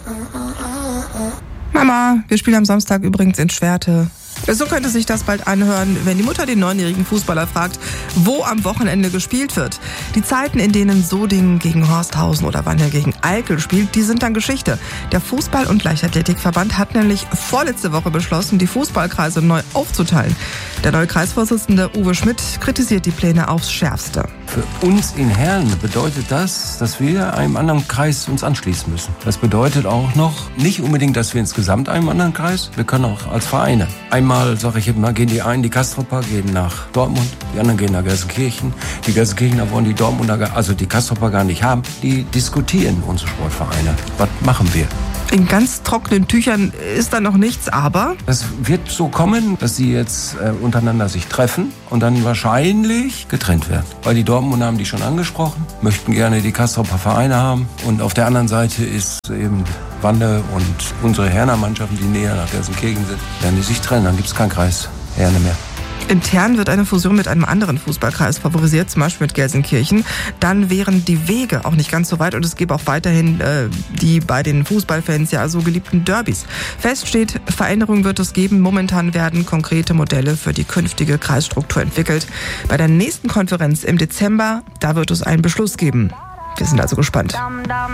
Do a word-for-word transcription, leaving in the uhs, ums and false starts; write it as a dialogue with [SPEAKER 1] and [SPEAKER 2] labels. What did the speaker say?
[SPEAKER 1] Mama, wir spielen am Samstag übrigens in Schwerte. So könnte sich das bald anhören, wenn die Mutter den neunjährigen Fußballer fragt, wo am Wochenende gespielt wird. Die Zeiten, in denen Sodingen gegen Horsthausen oder Wanne gegen Eickel spielt, die sind dann Geschichte. Der Fußball- und Leichtathletikverband hat nämlich vorletzte Woche beschlossen, die Fußballkreise neu aufzuteilen. Der neue Kreisvorsitzende Uwe Schmidt kritisiert die Pläne aufs Schärfste.
[SPEAKER 2] Für uns in Herrn bedeutet das, dass wir einem anderen Kreis uns anschließen müssen. Das bedeutet auch noch nicht unbedingt, dass wir insgesamt einem anderen Kreis, wir können auch als Vereine. Einmal, sage ich immer, gehen die einen, die Kastropper, gehen nach Dortmund, die anderen gehen nach Gelsenkirchen. Die Gelsenkirchener wollen die Dortmunder, also die Kastropper gar nicht haben. Die diskutieren unsere Sportvereine. Was machen wir?
[SPEAKER 1] In ganz trockenen Tüchern ist da noch nichts, aber
[SPEAKER 2] es wird so kommen, dass sie jetzt äh, untereinander sich treffen und dann wahrscheinlich getrennt werden. Weil die Dortmunder haben die schon angesprochen, möchten gerne die Kastropper Vereine haben. Und auf der anderen Seite ist eben Wanne und unsere Herner Mannschaften, die näher nach Gelsenkirchen sind, werden die sich trennen. Dann gibt es keinen Kreis Herne mehr.
[SPEAKER 1] Intern wird eine Fusion mit einem anderen Fußballkreis favorisiert, zum Beispiel mit Gelsenkirchen. Dann wären die Wege auch nicht ganz so weit und es gäbe auch weiterhin äh, die bei den Fußballfans ja so geliebten Derbys. Fest steht, Veränderungen wird es geben. Momentan werden konkrete Modelle für die künftige Kreisstruktur entwickelt. Bei der nächsten Konferenz im Dezember, da wird es einen Beschluss geben. Wir sind also gespannt.